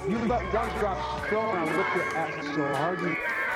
You let one drop so and I looked at so hard.